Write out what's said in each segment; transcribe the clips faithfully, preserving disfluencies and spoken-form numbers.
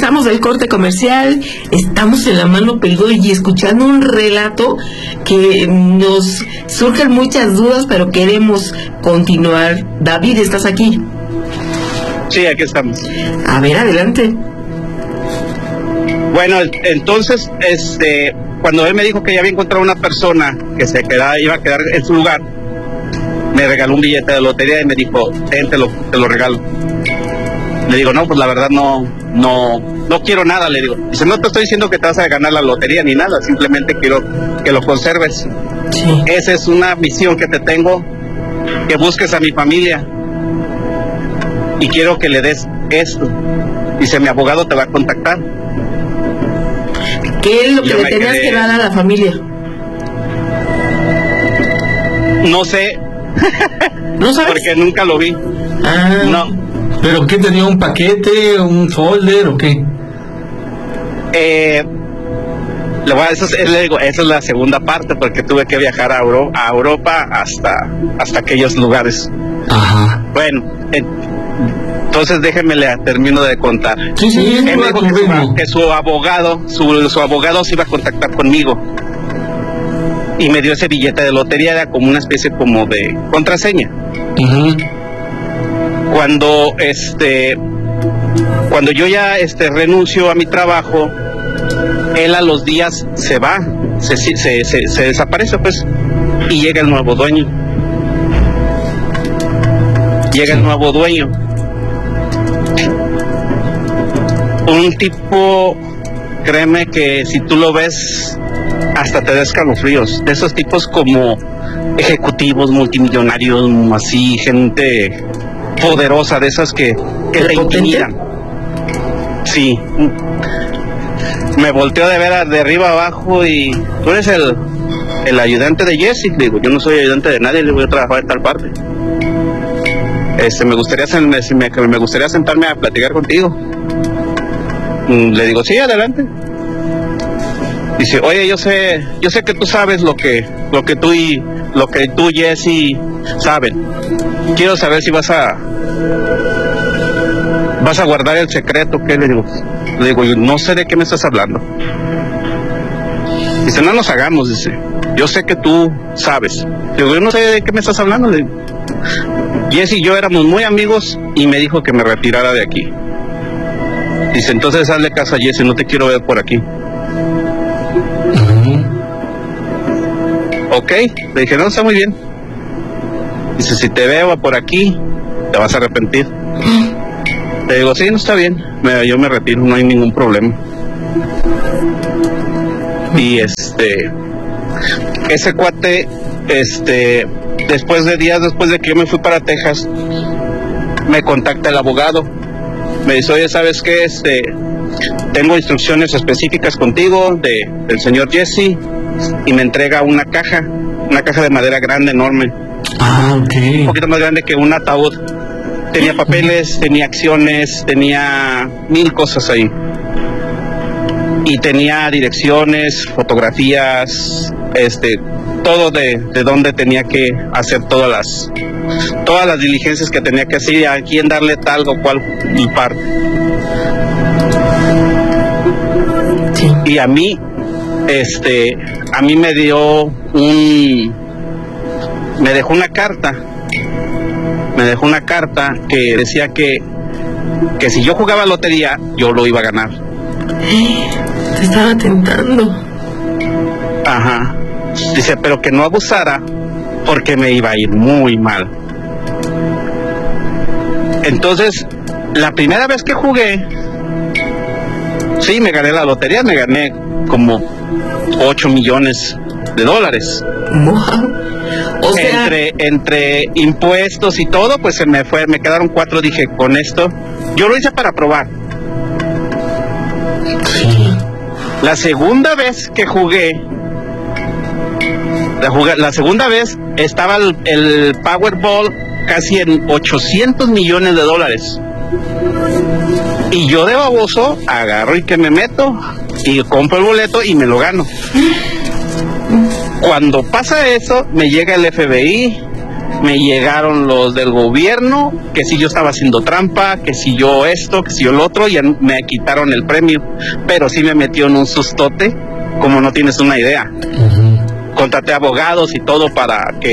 Regresamos del corte comercial, estamos en La Mano Peluda y escuchando un relato que nos surgen muchas dudas, pero queremos continuar. David, ¿estás aquí? Sí, aquí estamos. A ver, adelante. Bueno, entonces, este, cuando él me dijo que ya había encontrado una persona que se quedaba, iba a quedar en su lugar, me regaló un billete de lotería y me dijo, ten, te lo, te lo regalo. Le digo, no, pues la verdad no, no, no quiero nada, le digo. Dice, no te estoy diciendo que te vas a ganar la lotería ni nada, simplemente quiero que lo conserves. Sí. Esa es una misión que te tengo, que busques a mi familia y quiero que le des esto. Dice, mi abogado te va a contactar. ¿Qué es lo que Yo le me tenías quedé- que dar a la familia? No sé, ¿No sabes? porque nunca lo vi. Ah, No. ¿Pero qué tenía? ¿Un paquete, un folder o qué? Eh, le voy a, eso, es, le digo, esa es la segunda parte, porque tuve que viajar a, Euro, a Europa hasta, hasta aquellos lugares. Ajá. Bueno, eh, entonces déjenme le termino de contar. Sí, sí, Él me va dijo con que su, ritmo. que su abogado, su, su abogado se iba a contactar conmigo. Y me dio ese billete de lotería, era como una especie como de contraseña. Ujú. Cuando este cuando yo ya este renuncio a mi trabajo, él a los días se va, se, se, se, se desaparece pues, y llega el nuevo dueño. Llega el nuevo dueño. Un tipo, créeme que si tú lo ves, hasta te da escalofríos. De esos tipos como ejecutivos, multimillonarios, así, gente poderosa, de esas que, que te ¿Prepotente? intimidan. Sí. Me volteó de ver de arriba abajo y tú eres el, el ayudante de Jesse. Le digo, yo no soy ayudante de nadie, le voy a trabajar en tal parte. Este, me gustaría sen- me, me, me gustaría sentarme a platicar contigo. Mm, Le digo, sí, adelante. Dice, oye, yo sé, yo sé que tú sabes lo que, lo que tú y lo que tú, Jesse, saben. Quiero saber si vas a vas a guardar el secreto. ¿Qué? Le digo, le digo, yo no sé de qué me estás hablando. Dice, no nos hagamos, dice, yo sé que tú sabes. Le digo, yo no sé de qué me estás hablando. Le digo, Jesse y yo éramos muy amigos y me dijo que me retirara de aquí. Dice, entonces hazle caso a Jesse, no te quiero ver por aquí. Ujú. Ok, le dije, no, está muy bien. Dice, si te veo por aquí, te vas a arrepentir. Le digo, sí, no está bien, me- yo me retiro, no hay ningún problema. Y este, ese cuate, este, después de días después de que yo me fui para Texas, me contacta el abogado. Me dice, oye, ¿sabes qué? Este, tengo instrucciones específicas contigo de, del señor Jesse, y me entrega una caja, una caja de madera grande, enorme, Ah, un ok. poquito más grande que un ataúd. Tenía papeles, tenía acciones, tenía mil cosas ahí. Y tenía direcciones, fotografías, este, todo de, de dónde tenía que hacer todas las, todas las diligencias que tenía que hacer y a quién darle tal o cual parte. sí. Y a mí, este, a mí me dio un, me dejó una carta, me dejó una carta que decía que, que si yo jugaba lotería, yo lo iba a ganar. Te estaba tentando. Ajá. Dice, pero que no abusara porque me iba a ir muy mal. Entonces, la primera vez que jugué, sí, me gané la lotería, me gané como ocho millones de dólares. Wow. O sea, Entre, entre impuestos y todo, pues se me fue, me quedaron cuatro, dije, con esto, yo lo hice para probar. Sí. La segunda vez que jugué, la, juga- la segunda vez estaba el, el Powerball casi en ochocientos millones de dólares. Y yo de baboso agarro y que me meto y compro el boleto y me lo gano. Cuando pasa eso, me llega el F B I, me llegaron los del gobierno, que si yo estaba haciendo trampa, que si yo esto, que si yo lo otro, y me quitaron el premio, pero sí me metió en un sustote, como no tienes una idea. Uh-huh. Contraté abogados y todo para que,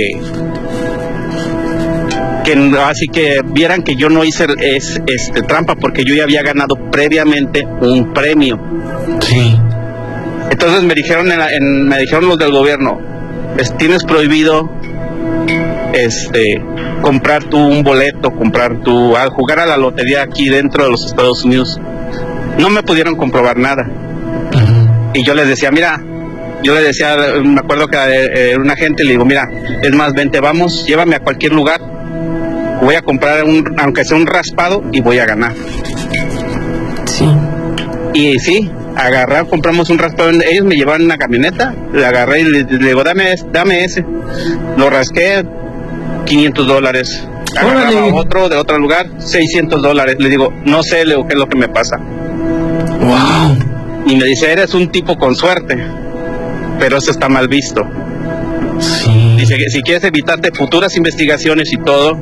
que así que vieran que yo no hice es, este trampa, porque yo ya había ganado previamente un premio. Sí. Entonces me dijeron, en la, en, me dijeron los del gobierno, tienes prohibido este comprar tú un boleto, comprar tú, a jugar a la lotería aquí dentro de los Estados Unidos. No me pudieron comprobar nada. Uh-huh. Y yo les decía, mira, yo les decía, me acuerdo que era eh, un agente, le digo, mira, es más, vente, vamos, llévame a cualquier lugar, voy a comprar un, aunque sea un raspado, y voy a ganar. Sí. Y sí, agarrar, compramos un raspado, ellos me llevaban una camioneta, le agarré y le, le digo, dame, dame ese, lo rasqué, quinientos dólares, agarraba otro de otro lugar, seiscientos dólares, le digo, no sé, le digo, qué es lo que me pasa. Wow. Y me dice, eres un tipo con suerte, pero eso está mal visto. Sí. Dice que si quieres evitarte futuras investigaciones y todo,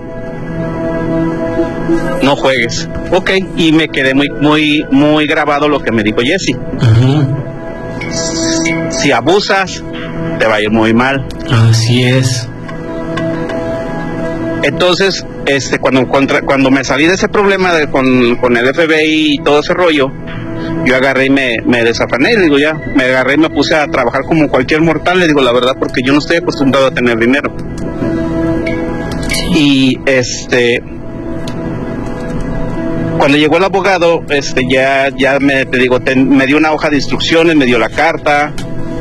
no juegues. Ok, y me quedé muy, muy, muy grabado lo que me dijo Jesse. Uh-huh. Si abusas, te va a ir muy mal. Así es. Entonces, este, cuando, contra, cuando me salí de ese problema de, con, con el F B I y todo ese rollo, yo agarré y me, me desafané, le digo ya, me agarré y me puse a trabajar como cualquier mortal, le digo la verdad, porque yo no estoy acostumbrado a tener dinero. Y este, cuando llegó el abogado, este, ya, ya me, te digo, te, me dio una hoja de instrucciones, me dio la carta.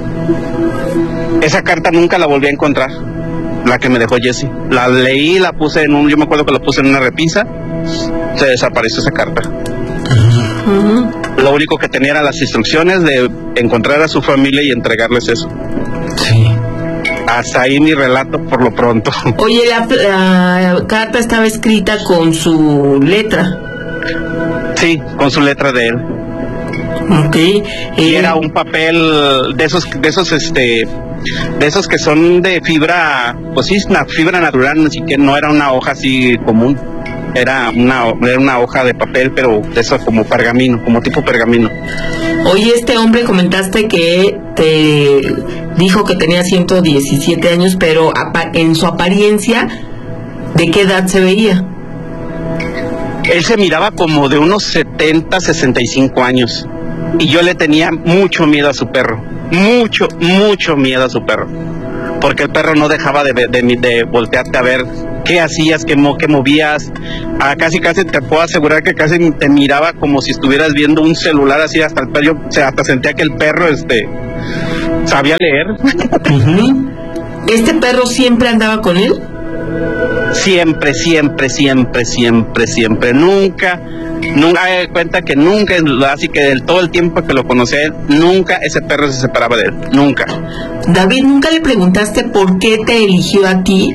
Esa carta nunca la volví a encontrar, la que me dejó Jesse. La leí, la puse en un, yo me acuerdo que la puse en una repisa, se desapareció esa carta. Uh-huh. Lo único que tenía eran las instrucciones de encontrar a su familia y entregarles eso. Sí. Hasta ahí mi relato por lo pronto. Oye, la, la carta estaba escrita con su letra. Sí, con su letra de él. Okay. Y eh, era un papel de esos, de esos, este, de esos que son de fibra, pues sí, una fibra natural, así que no era una hoja así común. Era una, era una hoja de papel, pero de eso como pergamino, como tipo pergamino. Oye, este hombre comentaste que te dijo que tenía ciento diecisiete años, pero en su apariencia, ¿de qué edad se veía? Él se miraba como de unos setenta, sesenta y cinco años. Y yo le tenía mucho miedo a su perro. Mucho, mucho miedo a su perro. Porque el perro no dejaba de, de, de, de voltearte a ver qué hacías, qué, mo, qué movías. Ah, casi, casi te puedo asegurar que casi te miraba como si estuvieras viendo un celular así. Hasta el perro, o sea, hasta sentía que el perro este, sabía leer. Uh-huh. ¿Este perro siempre andaba con él? Siempre, siempre, siempre, siempre, siempre. Nunca, nunca, me cuenta que nunca, así que del todo el tiempo que lo conocí a él, nunca ese perro se separaba de él. Nunca. David, ¿nunca le preguntaste por qué te eligió a ti?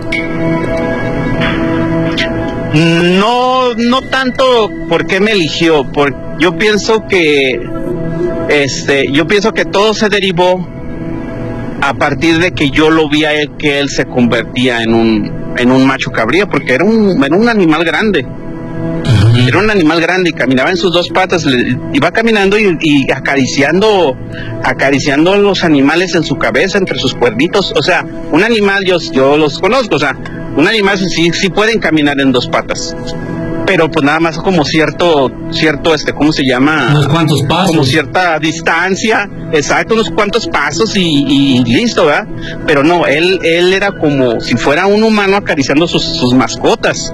No, no tanto por qué me eligió, por, yo pienso que, este, yo pienso que todo se derivó a partir de que yo lo vi a él, que él se convertía en un, en un macho cabrío, porque era un, era un animal grande. Uh-huh. Era un animal grande y caminaba en sus dos patas, le, iba caminando y, y acariciando, acariciando los animales en su cabeza, entre sus cuernitos. O sea, un animal, yo, yo los conozco, o sea, un animal sí, sí pueden caminar en dos patas, pero pues nada más como cierto, cierto, este, ¿cómo se llama? Unos cuantos pasos. Como cierta distancia, exacto, unos cuantos pasos y, y listo, ¿verdad? Pero no, él, él era como si fuera un humano acariciando sus, sus mascotas.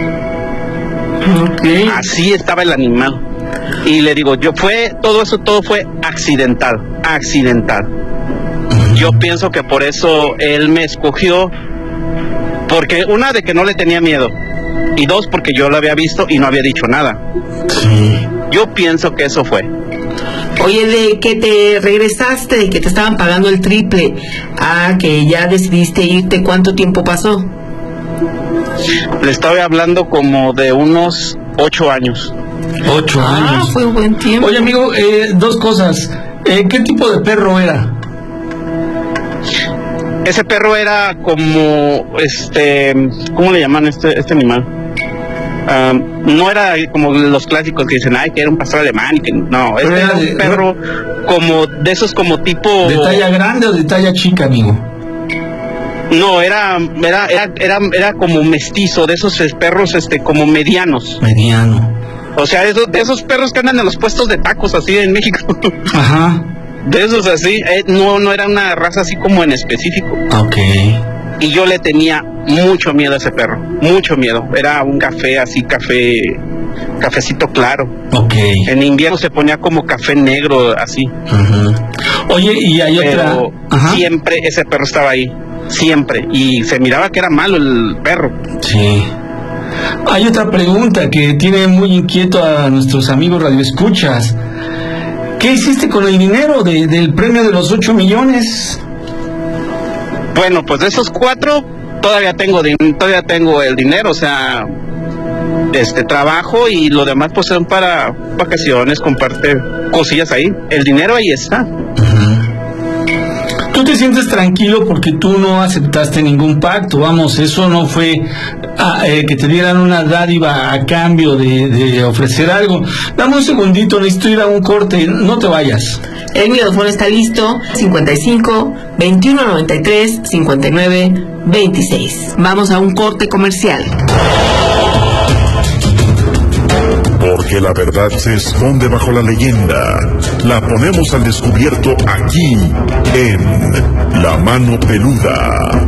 Okay. Así estaba el animal. Y le digo, yo fue, todo eso, todo fue accidental, accidental. Uh-huh. Yo pienso que por eso él me escogió, porque una, de que no le tenía miedo, y dos, porque yo lo había visto y no había dicho nada. Sí. Yo pienso que eso fue. Oye, de que te regresaste, de que te estaban pagando el triple, a que ya decidiste irte, ¿cuánto tiempo pasó? Le estaba hablando como de unos ocho años. Ocho ah, años. Ah, fue un buen tiempo. Oye, amigo, eh, dos cosas. Eh, ¿Qué tipo de perro era? Ese perro era como, este, ¿cómo le llaman este, este animal? Um, no era como los clásicos que dicen, ay, que era un pastor alemán, y que no, este era un perro como de esos como tipo... ¿De talla grande o de talla chica, amigo? No, era, era, era, era, era como mestizo, de esos perros, este, como medianos. Mediano. O sea, de esos, de esos perros que andan en los puestos de tacos así en México. Ajá. De esos así, eh, no, no era una raza así como en específico. Ok. Y yo le tenía mucho miedo a ese perro, mucho miedo. Era un café así, café, cafecito claro. Ok. En invierno se ponía como café negro, así. Uh-huh. Oye, y hay otra... Pero Ajá. siempre ese perro estaba ahí, siempre. Y se miraba que era malo el perro. Sí. Hay otra pregunta que tiene muy inquieto a nuestros amigos radioescuchas. ¿Qué hiciste con el dinero de, del premio de los ocho millones? Bueno, pues de esos cuatro todavía tengo todavía tengo el dinero, o sea, este trabajo y lo demás pues son para vacaciones, comparte cosillas ahí. El dinero ahí está. Uh-huh. Tú te sientes tranquilo porque tú no aceptaste ningún pacto, vamos, eso no fue ah, eh, que te dieran una dádiva a cambio de, de ofrecer algo. Dame un segundito, necesito ir a un corte, no te vayas. El micrófono está listo, cincuenta y cinco, veintiuno noventa y tres, cincuenta y nueve, veintiséis. Vamos a un corte comercial. Porque la verdad se esconde bajo la leyenda. La ponemos al descubierto aquí, en La Mano Peluda.